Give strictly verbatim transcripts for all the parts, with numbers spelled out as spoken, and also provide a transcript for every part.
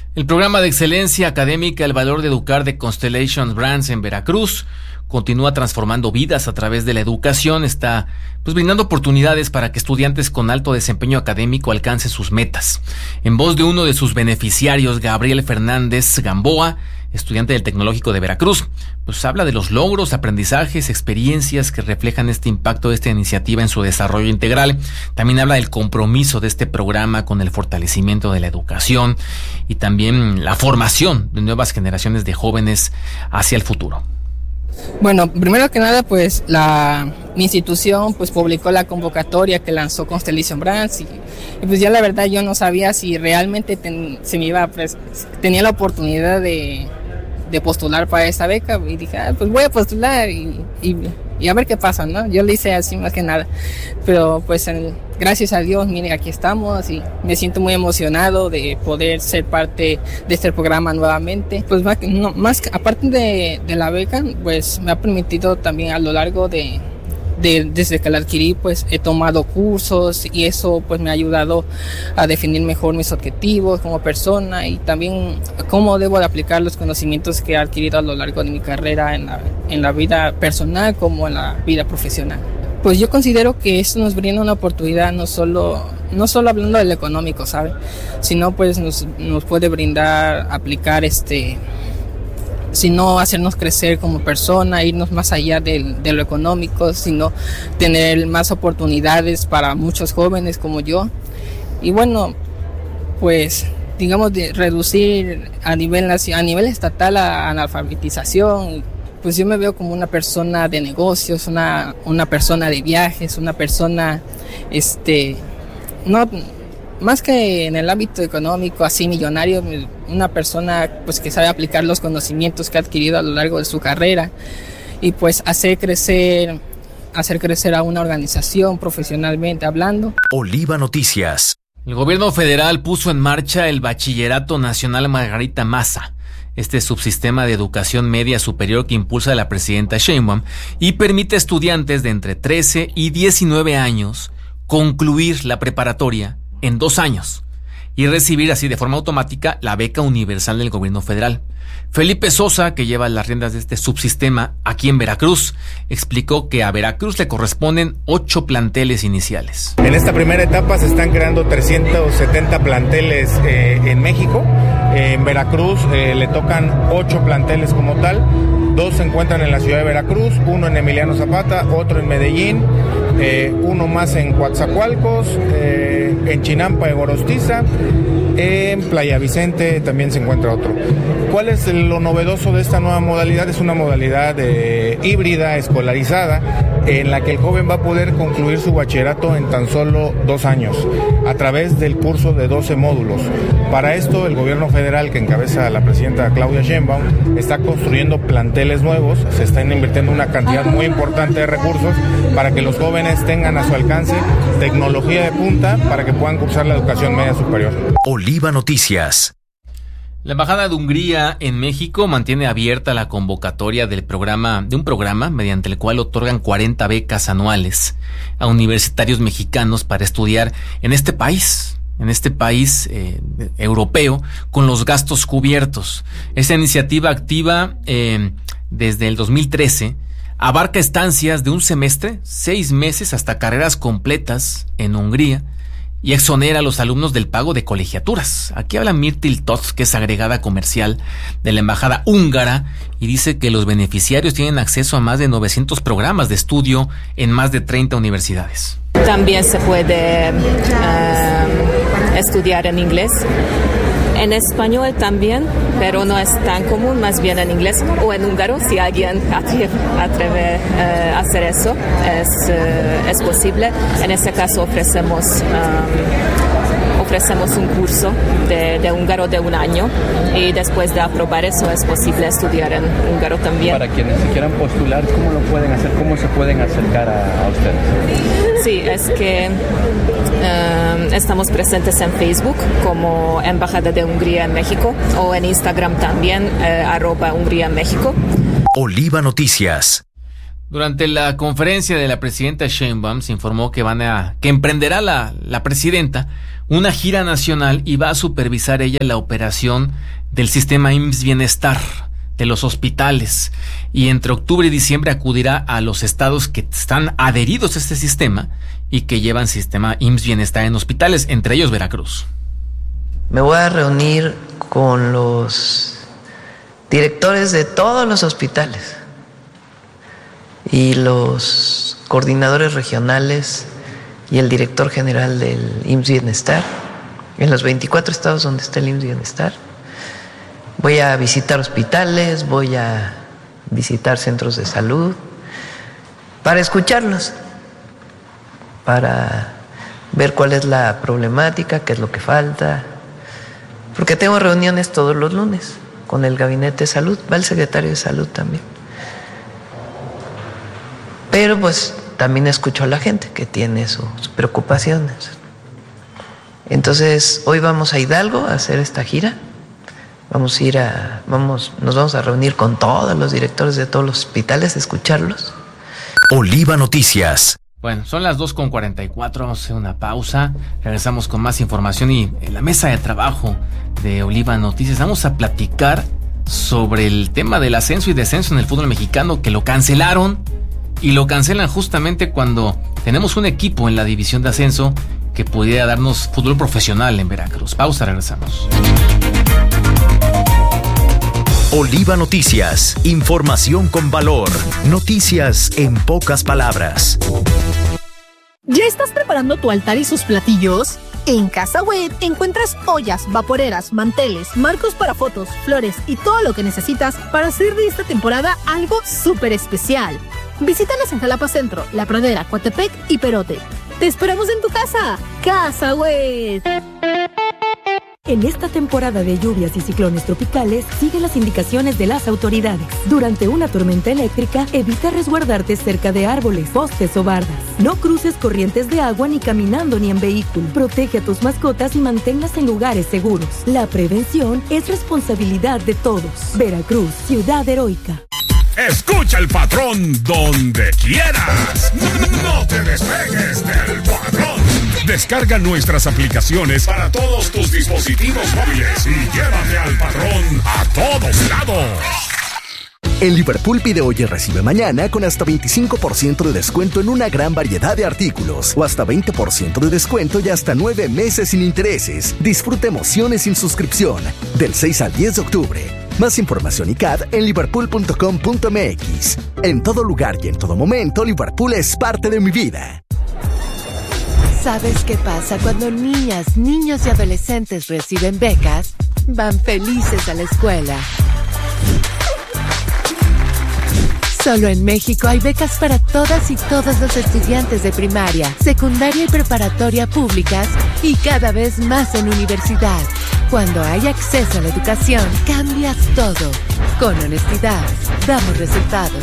El programa de excelencia académica El Valor de Educar de Constellation Brands en Veracruz continúa transformando vidas a través de la educación. Está pues brindando oportunidades para que estudiantes con alto desempeño académico alcancen sus metas. En voz de uno de sus beneficiarios, Gabriel Fernández Gamboa, estudiante del Tecnológico de Veracruz, pues habla de los logros, aprendizajes, experiencias que reflejan este impacto de esta iniciativa en su desarrollo integral. También habla del compromiso de este programa con el fortalecimiento de la educación y también la formación de nuevas generaciones de jóvenes hacia el futuro. Bueno, primero que nada, pues la mi institución pues publicó la convocatoria que lanzó Constellation Brands y, y pues ya la verdad yo no sabía si realmente ten, se me iba pues, tenía la oportunidad de, de postular para esta beca y dije, ah, pues voy a postular y, y, y a ver qué pasa, ¿no? Yo le hice así más que nada, pero pues en, gracias a Dios, mire, aquí estamos y me siento muy emocionado de poder ser parte de este programa nuevamente. Pues más, no, más aparte de, de la beca, pues me ha permitido también a lo largo de, de desde que la adquirí, pues he tomado cursos y eso pues me ha ayudado a definir mejor mis objetivos como persona y también cómo debo de aplicar los conocimientos que he adquirido a lo largo de mi carrera en la, en la vida personal como en la vida profesional. Pues yo considero que esto nos brinda una oportunidad no solo, no solo hablando del económico, ¿sabe? Sino pues nos, nos puede brindar, aplicar este, sino hacernos crecer como persona, irnos más allá de, de lo económico, sino tener más oportunidades para muchos jóvenes como yo. Y bueno, pues digamos de reducir a nivel, a nivel estatal la analfabetización. Pues yo me veo como una persona de negocios, una, una persona de viajes, una persona, este, no, más que en el ámbito económico, así millonario, una persona pues que sabe aplicar los conocimientos que ha adquirido a lo largo de su carrera y pues hacer crecer, hacer crecer a una organización profesionalmente hablando. Oliva Noticias. El gobierno federal puso en marcha el Bachillerato Nacional Margarita Maza. Este subsistema de educación media superior que impulsa la presidenta Sheinbaum y permite a estudiantes de entre trece y diecinueve años concluir la preparatoria en dos años y recibir así de forma automática la beca universal del gobierno federal. Felipe Sosa, que lleva las riendas de este subsistema aquí en Veracruz, explicó que a Veracruz le corresponden ocho planteles iniciales. En esta primera etapa se están creando trescientos setenta planteles eh, en México. Eh, en Veracruz eh, le tocan ocho planteles como tal. Dos se encuentran en la ciudad de Veracruz, uno en Emiliano Zapata, otro en Medellín, eh, uno más en Coatzacoalcos, eh, en Chinampa de Gorostiza, en Playa Vicente también se encuentra otro. ¿Cuál es lo novedoso de esta nueva modalidad? Es una modalidad eh, híbrida, escolarizada, en la que el joven va a poder concluir su bachillerato en tan solo dos años, a través del curso de doce módulos. Para esto, el gobierno federal, que encabeza la presidenta Claudia Sheinbaum, está construyendo planteles nuevos, se están invirtiendo una cantidad muy importante de recursos para que los jóvenes tengan a su alcance tecnología de punta para que puedan cursar la educación media superior. Oliva Noticias. La Embajada de Hungría en México mantiene abierta la convocatoria del programa, de un programa mediante el cual otorgan cuarenta becas anuales a universitarios mexicanos para estudiar en este país, en este país eh, europeo, con los gastos cubiertos. Esta iniciativa activa eh, desde el dos mil trece abarca estancias de un semestre, seis meses hasta carreras completas en Hungría, y exonera a los alumnos del pago de colegiaturas. Aquí habla Mirtil Tots, que es agregada comercial de la Embajada húngara, y dice que los beneficiarios tienen acceso a más de novecientos programas de estudio en más de treinta universidades. También se puede uh, estudiar en inglés. En español también, pero no es tan común, más bien en inglés o en húngaro, si alguien atreve, atreve uh, a hacer eso, es, uh, es posible. En ese caso ofrecemos, um, ofrecemos un curso de, de húngaro de un año y después de aprobar eso es posible estudiar en húngaro también. Para quienes se quieran postular, ¿cómo lo pueden hacer? ¿Cómo se pueden acercar a, a ustedes? Sí, es que um, estamos presentes en Facebook como Embajada de Hungría en México o en Instagram también, eh, arroba Hungría en México. Oliva Noticias. Durante la conferencia de la presidenta Sheinbaum se informó que van a que emprenderá la, la presidenta una gira nacional y va a supervisar ella la operación del sistema I M S S Bienestar de los hospitales, y entre octubre y diciembre acudirá a los estados que están adheridos a este sistema y que llevan sistema I M S S Bienestar en hospitales, entre ellos Veracruz. Me voy a reunir con los directores de todos los hospitales y los coordinadores regionales y el director general del I M S S Bienestar en los veinticuatro estados donde está el I M S S Bienestar. Voy a visitar hospitales, voy a visitar centros de salud para escucharlos, para ver cuál es la problemática, qué es lo que falta, porque tengo reuniones todos los lunes con el gabinete de salud, va el secretario de salud también. Pero pues también escucho a la gente que tiene sus preocupaciones. Entonces hoy vamos a Hidalgo a hacer esta gira. Vamos a ir a, vamos, nos vamos a reunir con todos los directores de todos los hospitales, escucharlos. Oliva Noticias. Bueno, son las dos con cuarenta y cuatro, vamos a hacer una pausa, regresamos con más información y en la mesa de trabajo de Oliva Noticias vamos a platicar sobre el tema del ascenso y descenso en el fútbol mexicano, que lo cancelaron y lo cancelan justamente cuando tenemos un equipo en la división de ascenso que pudiera darnos fútbol profesional en Veracruz. Pausa, regresamos. Oliva Noticias, información con valor, noticias en pocas palabras. ¿Ya estás preparando tu altar y sus platillos? En Casa Web encuentras ollas, vaporeras, manteles, marcos para fotos, flores y todo lo que necesitas para hacer de esta temporada algo súper especial. Visítanos en Jalapa Centro, La Pradera, Coatepec y Perote. ¡Te esperamos en tu casa! Casa Web. En esta temporada de lluvias y ciclones tropicales, sigue las indicaciones de las autoridades. Durante una tormenta eléctrica, evita resguardarte cerca de árboles, postes o bardas. No cruces corrientes de agua ni caminando ni en vehículo. Protege a tus mascotas y manténlas en lugares seguros. La prevención es responsabilidad de todos. Veracruz, ciudad heroica. Escucha el patrón donde quieras. No te despegues del patrón. Descarga nuestras aplicaciones para todos tus dispositivos móviles y llévate al patrón a todos lados. En Liverpool pide hoy y recibe mañana con hasta veinticinco por ciento de descuento en una gran variedad de artículos o hasta veinte por ciento de descuento y hasta nueve meses sin intereses. Disfruta emociones sin suscripción del seis al diez de octubre. Más información y C A D en liverpool punto com punto m x. En todo lugar y en todo momento, Liverpool es parte de mi vida. ¿Sabes qué pasa cuando niñas, niños y adolescentes reciben becas? Van felices a la escuela. Solo en México hay becas para todas y todos los estudiantes de primaria, secundaria y preparatoria públicas y cada vez más en universidad. Cuando hay acceso a la educación, cambias todo. Con honestidad, damos resultados.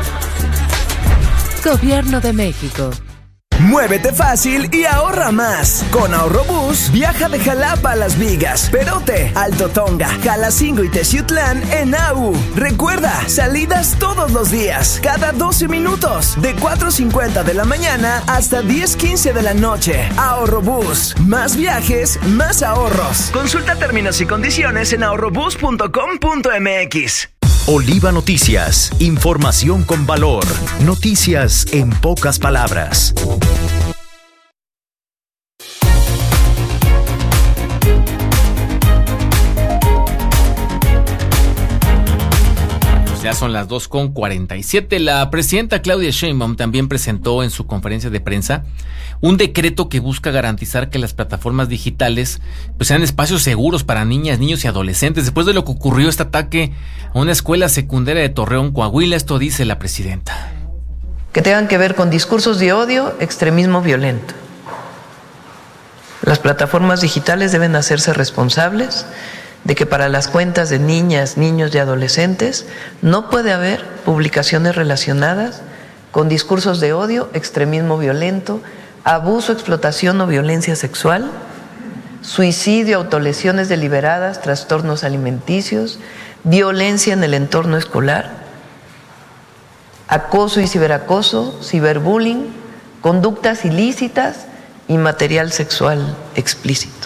Gobierno de México. Muévete fácil y ahorra más. Con Ahorrobús, viaja de Jalapa a Las Vigas, Perote, Alto Tonga, Jalacingo y Teciutlán en A U. Recuerda, salidas todos los días, cada doce minutos, de cuatro cincuenta de la mañana hasta diez quince de la noche. Ahorrobús, más viajes, más ahorros. Consulta términos y condiciones en ahorrobús punto com punto m x. Oliva Noticias, información con valor, noticias en pocas palabras. Ya son las dos con cuarenta y siete. La presidenta Claudia Sheinbaum también presentó en su conferencia de prensa un decreto que busca garantizar que las plataformas digitales pues sean espacios seguros para niñas, niños y adolescentes. Después de lo que ocurrió este ataque a una escuela secundaria de Torreón, Coahuila, esto dice la presidenta. Que tengan que ver con discursos de odio, extremismo violento. Las plataformas digitales deben hacerse responsables de que para las cuentas de niñas, niños y adolescentes no puede haber publicaciones relacionadas con discursos de odio, extremismo violento, abuso, explotación o violencia sexual, suicidio, autolesiones deliberadas, trastornos alimenticios, violencia en el entorno escolar, acoso y ciberacoso, ciberbullying, conductas ilícitas y material sexual explícito.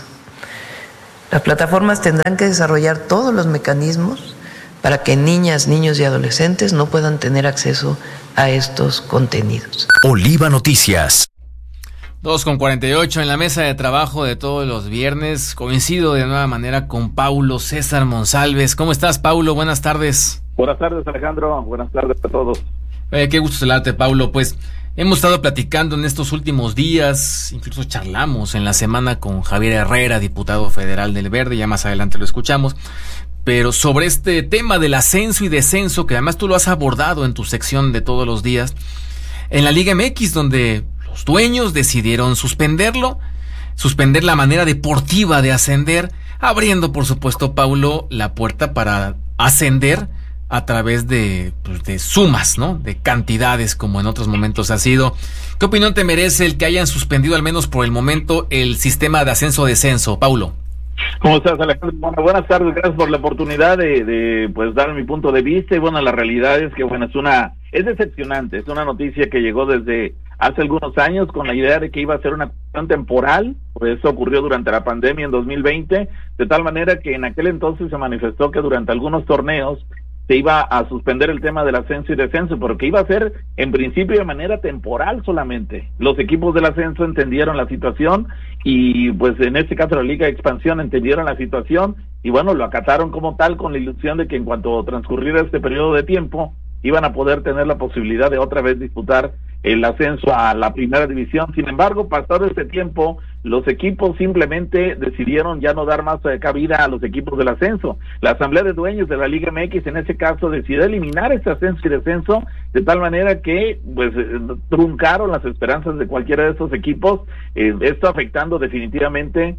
Las plataformas tendrán que desarrollar todos los mecanismos para que niñas, niños y adolescentes no puedan tener acceso a estos contenidos. Oliva Noticias. dos con cuarenta y ocho en la mesa de trabajo de todos los viernes. Coincido de nueva manera con Paulo César Monsalves. ¿Cómo estás, Paulo? Buenas tardes. Buenas tardes, Alejandro. Buenas tardes a todos. Eh, qué gusto saludarte, Paulo. Pues hemos estado platicando en estos últimos días, incluso charlamos en la semana con Javier Herrera, diputado federal del Verde, ya más adelante lo escuchamos, pero sobre este tema del ascenso y descenso, que además tú lo has abordado en tu sección de todos los días, en la Liga M X, donde los dueños decidieron suspenderlo, suspender la manera deportiva de ascender, abriendo, por supuesto, Paulo, la puerta para ascender a través de, pues, de sumas, ¿no? De cantidades, como en otros momentos ha sido. ¿Qué opinión te merece el que hayan suspendido, al menos por el momento, el sistema de ascenso-descenso, Paulo? ¿Cómo estás, Alejandro? Bueno, buenas tardes, gracias por la oportunidad de, de pues dar mi punto de vista. Y bueno, la realidad es que bueno, es una, es decepcionante, es una noticia que llegó desde hace algunos años con la idea de que iba a ser una cuestión temporal, pues eso ocurrió durante la pandemia en dos mil veinte, de tal manera que en aquel entonces se manifestó que durante algunos torneos se iba a suspender el tema del ascenso y descenso, porque iba a ser en principio de manera temporal solamente. Los equipos del ascenso entendieron la situación y pues en este caso la Liga de Expansión entendieron la situación y bueno, lo acataron como tal con la ilusión de que en cuanto transcurriera este periodo de tiempo iban a poder tener la posibilidad de otra vez disputar el ascenso a la primera división. Sin embargo, pasado este tiempo, los equipos simplemente decidieron ya no dar más cabida a los equipos del ascenso. La Asamblea de Dueños de la Liga M X en ese caso decidió eliminar este ascenso y descenso, de tal manera que pues truncaron las esperanzas de cualquiera de estos equipos, eh, esto afectando definitivamente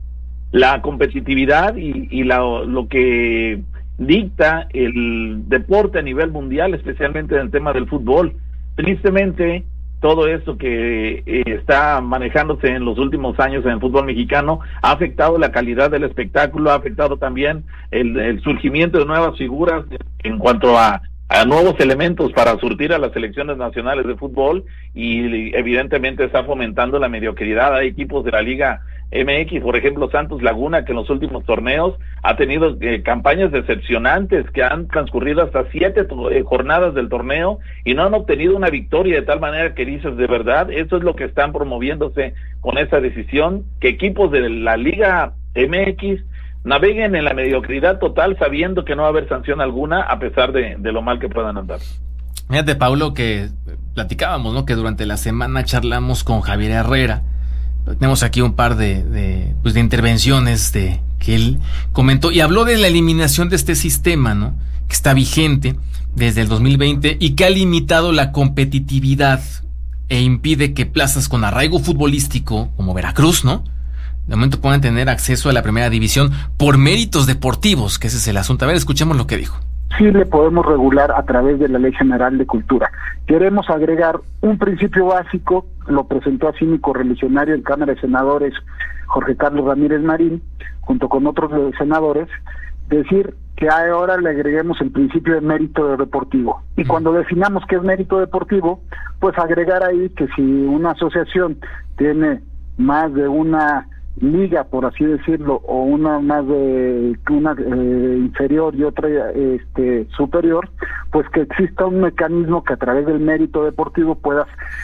la competitividad y, y la, lo que dicta el deporte a nivel mundial, especialmente en el tema del fútbol. Tristemente, todo esto que eh, está manejándose en los últimos años en el fútbol mexicano ha afectado la calidad del espectáculo, ha afectado también el, el surgimiento de nuevas figuras en cuanto a, a nuevos elementos para surtir a las selecciones nacionales de fútbol y evidentemente está fomentando la mediocridad. Hay equipos de la Liga M X, por ejemplo Santos Laguna, que en los últimos torneos ha tenido eh, campañas decepcionantes que han transcurrido hasta siete eh, jornadas del torneo y no han obtenido una victoria, de tal manera que dices, de verdad, eso es lo que están promoviéndose con esa decisión, que equipos de la Liga M X naveguen en la mediocridad total sabiendo que no va a haber sanción alguna a pesar de, de lo mal que puedan andar. Fíjate, Paulo, que platicábamos, ¿no? Que durante la semana charlamos con Javier Herrera. Tenemos aquí un par de, de, pues de intervenciones de que él comentó y habló de la eliminación de este sistema, ¿no? Que está vigente desde el dos mil veinte y que ha limitado la competitividad e impide que plazas con arraigo futbolístico como Veracruz, ¿no? De momento puedan tener acceso a la primera división por méritos deportivos, que ese es el asunto. A ver, escuchemos lo que dijo. Sí le podemos regular a través de la Ley General de Cultura. Queremos agregar un principio básico, lo presentó así mi correligionario en Cámara de Senadores, Jorge Carlos Ramírez Marín, junto con otros senadores, decir que ahora le agreguemos el principio de mérito deportivo. Y cuando definamos qué es mérito deportivo, pues agregar ahí que si una asociación tiene más de una liga, por así decirlo, o una más de una eh, inferior y otra este superior, pues que exista un mecanismo que a través del mérito deportivo pueda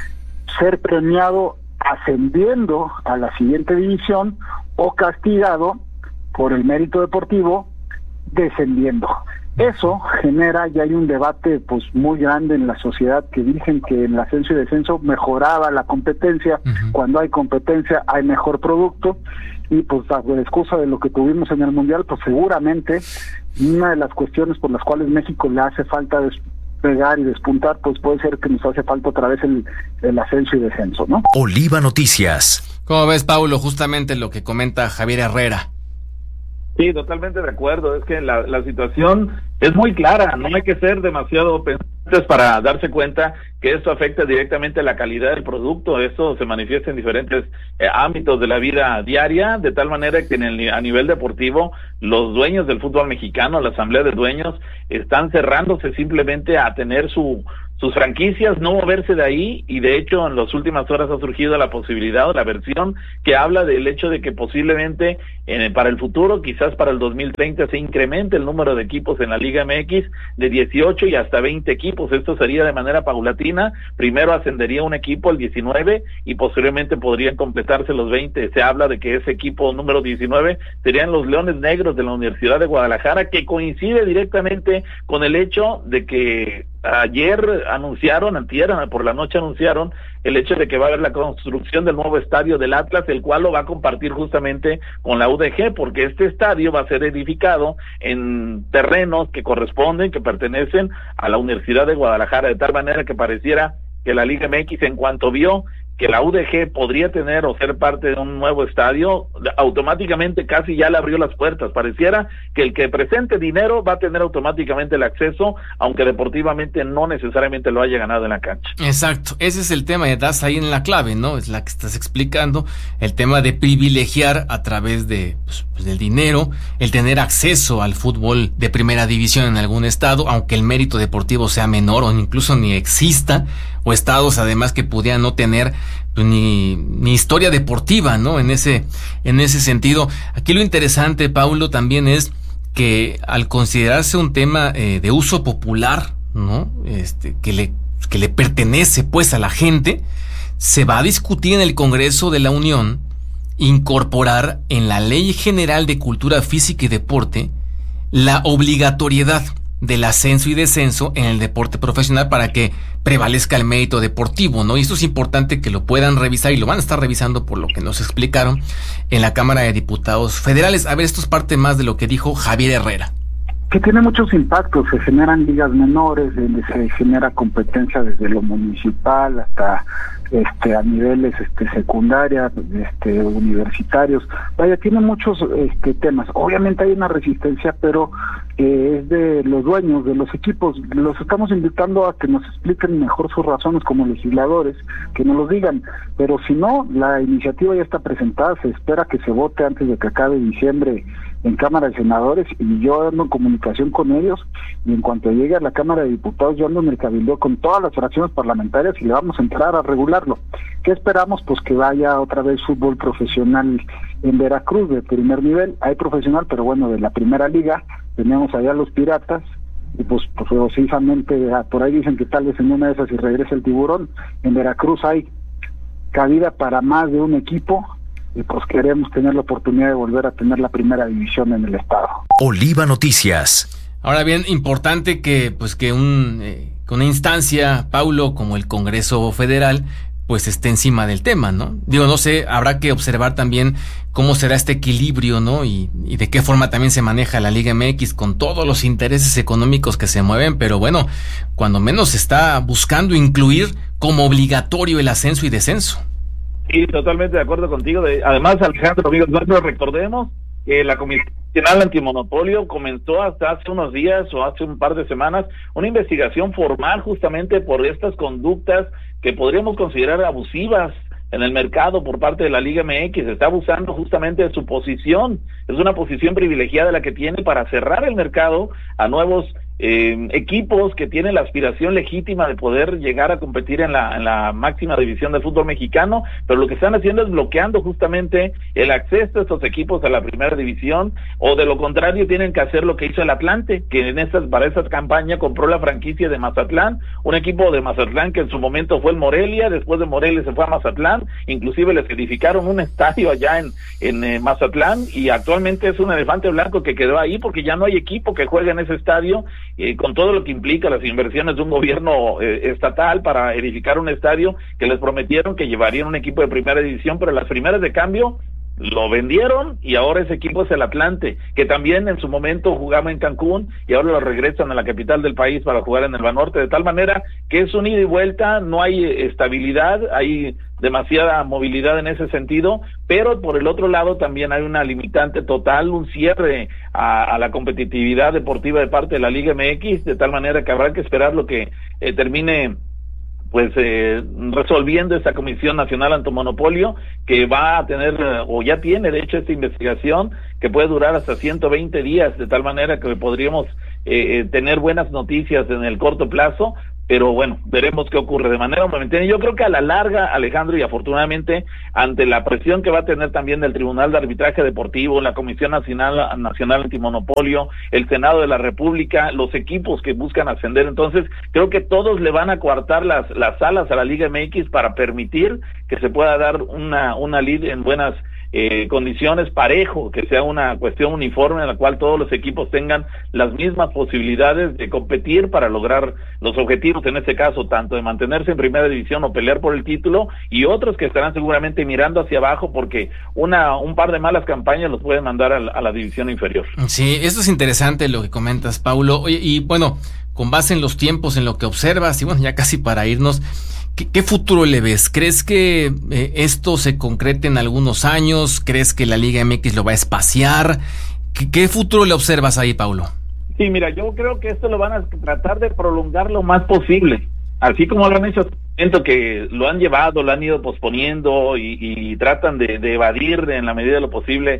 ser premiado ascendiendo a la siguiente división o castigado por el mérito deportivo descendiendo. Eso genera, ya hay un debate pues muy grande en la sociedad que dicen que el ascenso y descenso mejoraba la competencia. Uh-huh. Cuando hay competencia hay mejor producto y pues a la excusa de lo que tuvimos en el Mundial, pues seguramente una de las cuestiones por las cuales México le hace falta despegar y despuntar, pues puede ser que nos hace falta otra vez el, el ascenso y descenso, ¿no? Oliva Noticias. ¿Cómo ves, Paulo, justamente lo que comenta Javier Herrera? Sí, totalmente de acuerdo. Es que la, la situación es muy clara. No hay que ser demasiado pensantes para darse cuenta que esto afecta directamente la calidad del producto. Esto se manifiesta en diferentes eh, ámbitos de la vida diaria, de tal manera que en el, a nivel deportivo los dueños del fútbol mexicano, la Asamblea de Dueños, están cerrándose simplemente a tener su sus franquicias, no moverse de ahí, y de hecho en las últimas horas ha surgido la posibilidad o la versión que habla del hecho de que posiblemente eh, para el futuro, quizás para el dos mil treinta, se incremente el número de equipos en la Liga M X de dieciocho y hasta veinte equipos. Esto sería de manera paulatina. Primero ascendería un equipo al diecinueve y posteriormente podrían completarse los veinte. Se habla de que ese equipo número diecinueve serían los Leones Negros de la Universidad de Guadalajara, que coincide directamente con el hecho de que ayer anunciaron, antier por la noche anunciaron el hecho de que va a haber la construcción del nuevo estadio del Atlas, el cual lo va a compartir justamente con la U D G, porque este estadio va a ser edificado en terrenos que corresponden, que pertenecen a la Universidad de Guadalajara, de tal manera que pareciera que la Liga M X, en cuanto vio que la U D G podría tener o ser parte de un nuevo estadio, automáticamente casi ya le abrió las puertas. Pareciera que el que presente dinero va a tener automáticamente el acceso, aunque deportivamente no necesariamente lo haya ganado en la cancha. Exacto, ese es el tema, y das ahí en la clave, ¿no? Es la que estás explicando, el tema de privilegiar a través de pues, del dinero, el tener acceso al fútbol de primera división en algún estado, aunque el mérito deportivo sea menor o incluso ni exista, o estados además que pudieran no tener pues, ni, ni historia deportiva, ¿no? En ese, en ese sentido. Aquí lo interesante, Paulo, también es que al considerarse un tema eh, de uso popular, ¿no? Este, que le, que le pertenece pues a la gente, se va a discutir en el Congreso de la Unión incorporar en la Ley General de Cultura Física y Deporte la obligatoriedad del ascenso y descenso en el deporte profesional para que prevalezca el mérito deportivo, ¿no? Y esto es importante que lo puedan revisar, y lo van a estar revisando por lo que nos explicaron en la Cámara de Diputados Federales. A ver, esto es parte más de lo que dijo Javier Herrera. Que tiene muchos impactos, se generan ligas menores, se genera competencia desde lo municipal hasta este a niveles este secundaria, este universitarios. Vaya, tiene muchos este temas. Obviamente hay una resistencia, pero eh, es de los dueños de los equipos. Los estamos invitando a que nos expliquen mejor sus razones como legisladores, que nos lo digan, pero si no, la iniciativa ya está presentada, se espera que se vote antes de que acabe diciembre en Cámara de Senadores, y yo ando en comunicación con ellos, y en cuanto llegue a la Cámara de Diputados yo ando en el cabildo con todas las fracciones parlamentarias y le vamos a entrar a regularlo. ¿Qué esperamos? Pues que vaya otra vez fútbol profesional en Veracruz de primer nivel. Hay profesional, pero bueno, de la primera liga tenemos allá los Piratas, y pues, pues precisamente por ahí dicen que tal vez en una de esas, si regresa el Tiburón, en Veracruz hay cabida para más de un equipo, y pues queremos tener la oportunidad de volver a tener la primera división en el estado. Oliva Noticias. Ahora bien, importante que pues que un eh, que una instancia, Paulo, como el Congreso Federal, pues esté encima del tema, ¿no? Digo, no sé, habrá que observar también cómo será este equilibrio, ¿no? Y, y de qué forma también se maneja la Liga M X con todos los intereses económicos que se mueven, pero bueno, cuando menos se está buscando incluir como obligatorio el ascenso y descenso. Sí, totalmente de acuerdo contigo. Además, Alejandro, amigos nuestros, recordemos que la Comisión Nacional Antimonopolio comenzó hasta hace unos días o hace un par de semanas una investigación formal justamente por estas conductas que podríamos considerar abusivas en el mercado por parte de la Liga M X. Se está abusando justamente de su posición. Es una posición privilegiada la que tiene para cerrar el mercado a nuevos Eh, equipos que tienen la aspiración legítima de poder llegar a competir en la, en la máxima división del fútbol mexicano, pero lo que están haciendo es bloqueando justamente el acceso a estos equipos a la primera división, o de lo contrario tienen que hacer lo que hizo el Atlante, que en esas, para esa campaña compró la franquicia de Mazatlán, un equipo de Mazatlán que en su momento fue el Morelia, después de Morelia se fue a Mazatlán, inclusive les edificaron un estadio allá en, en eh, Mazatlán, y actualmente es un elefante blanco que quedó ahí porque ya no hay equipo que juegue en ese estadio, Eh, con todo lo que implica las inversiones de un gobierno eh, estatal para edificar un estadio que les prometieron que llevarían un equipo de primera división, pero las primeras de cambio lo vendieron, y ahora ese equipo es el Atlante, que también en su momento jugaba en Cancún y ahora lo regresan a la capital del país para jugar en el Banorte, de tal manera que es un ida y vuelta, no hay estabilidad, hay demasiada movilidad en ese sentido, pero por el otro lado también hay una limitante total, un cierre a, a la competitividad deportiva de parte de la Liga M X, de tal manera que habrá que esperar lo que eh, termine pues eh, resolviendo esta Comisión Nacional Antimonopolio, que va a tener, o ya tiene de hecho esta investigación, que puede durar hasta ciento veinte días, de tal manera que podríamos eh, tener buenas noticias en el corto plazo pero bueno, veremos qué ocurre de manera momentánea. Yo creo que a la larga, Alejandro, y afortunadamente, ante la presión que va a tener también del Tribunal de Arbitraje Deportivo, la Comisión Nacional, Nacional Antimonopolio, el Senado de la República, los equipos que buscan ascender, entonces creo que todos le van a coartar las, las alas a la Liga M X para permitir que se pueda dar una, una lid en buenas Eh, condiciones, parejo, que sea una cuestión uniforme en la cual todos los equipos tengan las mismas posibilidades de competir para lograr los objetivos, en este caso, tanto de mantenerse en primera división o pelear por el título, y otros que estarán seguramente mirando hacia abajo porque una un par de malas campañas los pueden mandar a la, a la división inferior. Sí, esto es interesante lo que comentas, Paulo. Oye, y bueno, con base en los tiempos, en lo que observas, y bueno, ya casi para irnos, ¿Qué, ¿Qué futuro le ves? ¿Crees que eh, esto se concrete en algunos años? ¿Crees que la Liga M X lo va a espaciar? ¿Qué, qué futuro le observas ahí, Paulo? Sí, mira, yo creo que esto lo van a tratar de prolongar lo más posible. Así como lo han hecho, siento que lo han llevado, lo han ido posponiendo y, y tratan de, de evadir de, en la medida de lo posible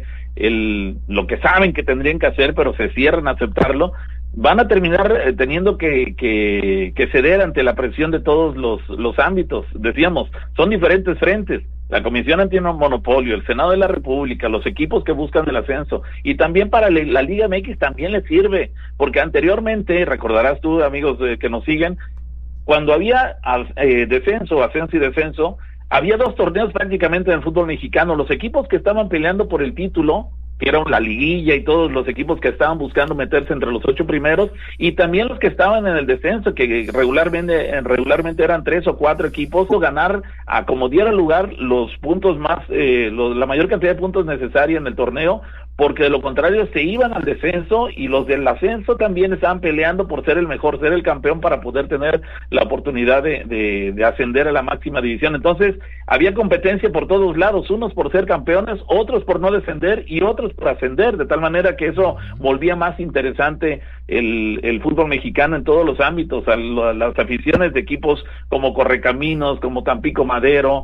el lo que saben que tendrían que hacer, pero se cierran a aceptarlo. Van a terminar eh, teniendo que, que, que ceder ante la presión de todos los, los ámbitos. Decíamos, son diferentes frentes. La Comisión Antimonopolio, el Senado de la República, los equipos que buscan el ascenso, y también para le, la Liga M X también le sirve, porque anteriormente, recordarás tú, amigos eh, que nos siguen, cuando había eh, descenso, ascenso y descenso, había dos torneos prácticamente en el fútbol mexicano. Los equipos que estaban peleando por el título, que eran la liguilla y todos los equipos que estaban buscando meterse entre los ocho primeros, y también los que estaban en el descenso, que regularmente regularmente eran tres o cuatro equipos, o ganar a como diera lugar los puntos más, eh, los, la mayor cantidad de puntos necesaria en el torneo, porque de lo contrario se iban al descenso, y los del ascenso también estaban peleando por ser el mejor, ser el campeón, para poder tener la oportunidad de, de, de ascender a la máxima división. Entonces había competencia por todos lados, unos por ser campeones, otros por no descender y otros por ascender, de tal manera que eso volvía más interesante el, el fútbol mexicano en todos los ámbitos, a, a las aficiones de equipos como Correcaminos, como Tampico Madero,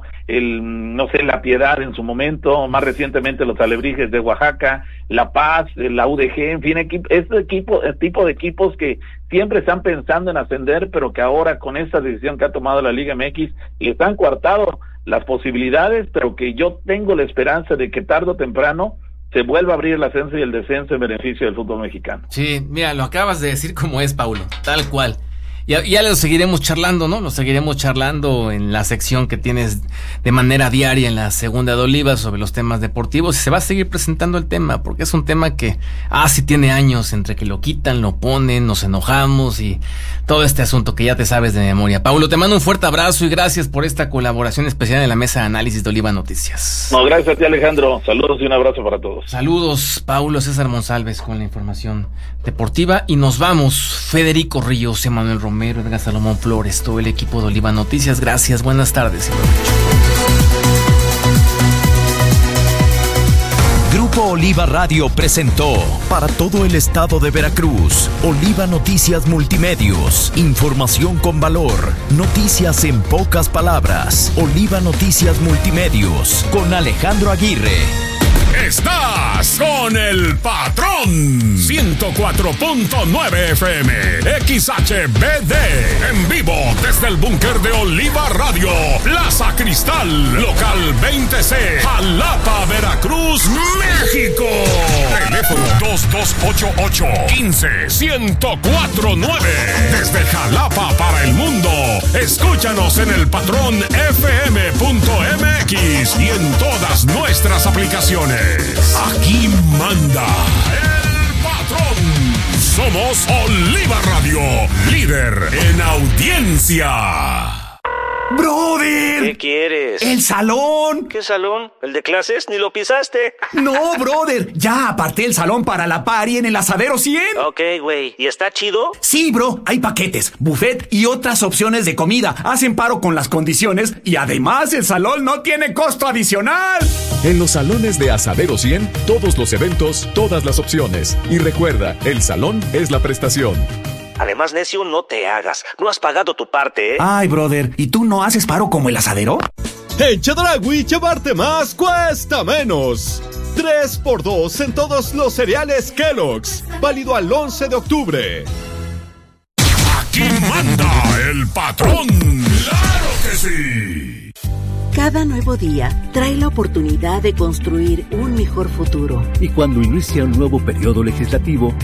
el no sé, La Piedad en su momento, más recientemente los Alebrijes de Oaxaca, La Paz, la U D G, en fin, equipo, este equipo, el tipo de equipos que siempre están pensando en ascender, pero que ahora con esta decisión que ha tomado la Liga M X les han coartado las posibilidades, pero que yo tengo la esperanza de que tarde o temprano se vuelva a abrir el ascenso y el descenso en beneficio del fútbol mexicano. Sí, mira, lo acabas de decir como es, Paulo, tal cual. Ya, ya lo seguiremos charlando, ¿no? Lo seguiremos charlando en la sección que tienes de manera diaria en la Segunda de Oliva sobre los temas deportivos, y se va a seguir presentando el tema, porque es un tema que, ah, sí tiene años, entre que lo quitan, lo ponen, nos enojamos y todo este asunto que ya te sabes de memoria. Paulo, te mando un fuerte abrazo y gracias por esta colaboración especial en la mesa de análisis de Oliva Noticias. No, gracias a ti, Alejandro. Saludos y un abrazo para todos. Saludos, Paulo César Monsalves con la información deportiva, y nos vamos. Federico Ríos, Emanuel Romero, Edgar Salomón Flores, todo el equipo de Oliva Noticias. Gracias, buenas tardes. Grupo Oliva Radio presentó para todo el estado de Veracruz Oliva Noticias Multimedios. Información con valor. Noticias en pocas palabras. Oliva Noticias Multimedios con Alejandro Aguirre. Estás con el patrón. ciento cuatro punto nueve F M, X H B D, en vivo desde el búnker de Oliva Radio, Plaza Cristal, local veinte C, Jalapa, Veracruz, México. Teléfono dos dos ocho ocho, uno cinco, uno cero cuatro nueve. Desde Jalapa para el mundo. Escúchanos en el patrón F M punto M X y en todas nuestras aplicaciones. Aquí manda el patrón. Somos Oliva Radio, líder en audiencia. ¡Brother! ¿Qué quieres? ¡El salón! ¿Qué salón? ¿El de clases? ¡Ni lo pisaste! No, brother. Ya aparté el salón para la party en el Asadero cien. Ok, güey. ¿Y está chido? Sí, bro. Hay paquetes, buffet y otras opciones de comida. Hacen paro con las condiciones y además el salón no tiene costo adicional. En los salones de Asadero cien, todos los eventos, todas las opciones. Y recuerda, el salón es la prestación. Además, necio, no te hagas. No has pagado tu parte, ¿eh? Ay, brother, ¿y tú no haces paro como el Asadero? En Chedraui, llevarte más cuesta menos. tres por dos en todos los cereales Kellogg's. Válido al once de octubre. Aquí manda el patrón. ¡Claro que sí! Cada nuevo día trae la oportunidad de construir un mejor futuro. Y cuando inicia un nuevo periodo legislativo,